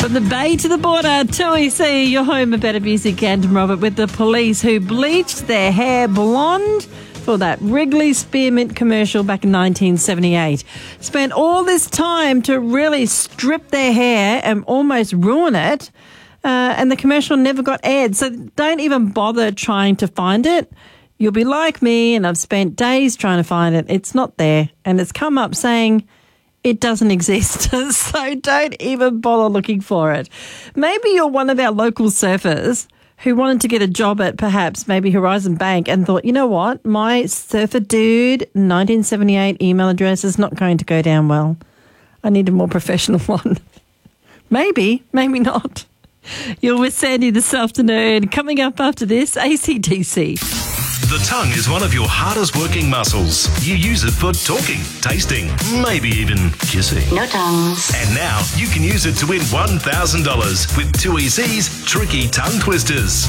From the bay to the border, 2EC, your home of better music, and Robert with the police who bleached their hair blonde for that Wrigley Spearmint commercial back in 1978. Spent all this time to really strip their hair and almost ruin it, and the commercial never got aired. So don't even bother trying to find it. You'll be like me, and I've spent days trying to find it. It's not there, and it's come up saying it doesn't exist. So don't even bother looking for it. Maybe you're one of our local surfers who wanted to get a job at perhaps maybe Horizon Bank and thought, you know what, my surfer dude 1978 email address is not going to go down well. I need a more professional one. Maybe not. You're with Sandy this afternoon. Coming up after this, AC/DC. The tongue is one of your hardest working muscles. You use it for talking, tasting, maybe even kissing. No tongues. And now you can use it to win $1,000 with 2EC's Tricky Tongue Twisters.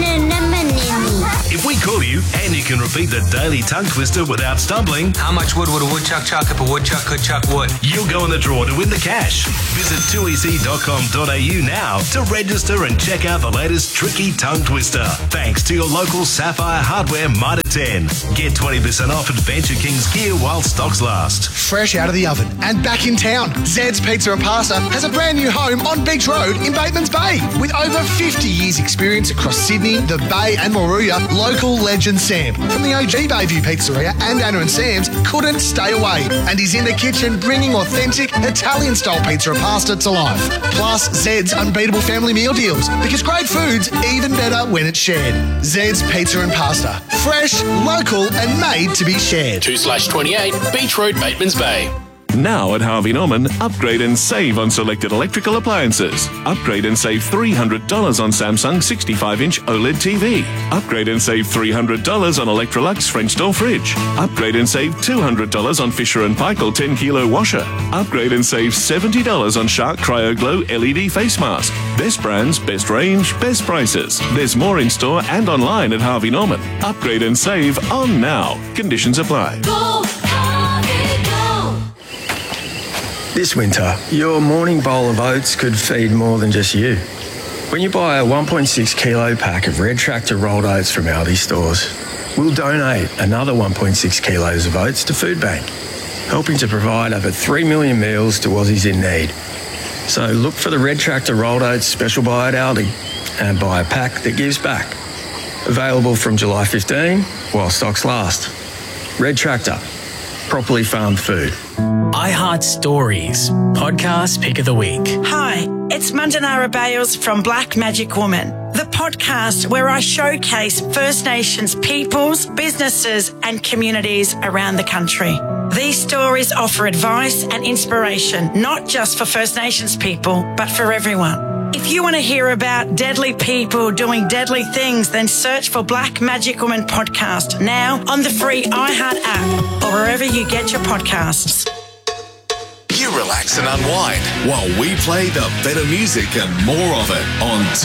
If we call you and you can repeat the daily tongue twister without stumbling, how much wood would a woodchuck chuck if a woodchuck could chuck wood? You'll go in the draw to win the cash. Visit 2ec.com.au now to register and check out the latest Tricky Tongue Twister. Thanks to your local Sapphire Hardware Mitre 10. Get 20% off Adventure Kings gear while stocks last. Fresh out of the oven and back in town, Zed's Pizza and Pasta has a brand new home on Beach Road in Batemans Bay. With over 50 years experience across Sydney, the Bay and Moruya, local legend Sam from the OG Bayview Pizzeria and Anna and Sam's couldn't stay away, and he's in the kitchen bringing authentic Italian-style pizza and pasta to life. Plus, Zed's unbeatable family meal deals, because great food's even better when it's shared. Zed's Pizza and Pasta. Fresh, local and made to be shared. 2/28 Beach Road, Batemans Bay. Now at Harvey Norman, upgrade and save on selected electrical appliances. Upgrade and save $300 on Samsung 65-inch OLED TV. Upgrade and save $300 on Electrolux French door fridge. Upgrade and save $200 on Fisher & Paykel 10-kilo washer. Upgrade and save $70 on Shark CryoGlow LED face mask. Best brands, best range, best prices. There's more in store and online at Harvey Norman. Upgrade and save on now. Conditions apply. Go, Harvey, go! This winter, your morning bowl of oats could feed more than just you. When you buy a 1.6 kilo pack of Red Tractor rolled oats from Aldi stores, we'll donate another 1.6 kilos of oats to Food Bank, helping to provide over 3 million meals to Aussies in need. So look for the Red Tractor rolled oats special buy at Aldi and buy a pack that gives back. Available from July 15 while stocks last. Red Tractor, properly farmed food. iHeart Stories, podcast pick of the week. Hi, it's Mandanara Bales from Black Magic Woman, the podcast where I showcase First Nations peoples, businesses and communities around the country. These stories offer advice and inspiration, not just for First Nations people, but for everyone. If you want to hear about deadly people doing deadly things, then search for Black Magic Woman podcast now on the free iHeart app or wherever you get your podcasts. You relax and unwind while we play the better music and more of it on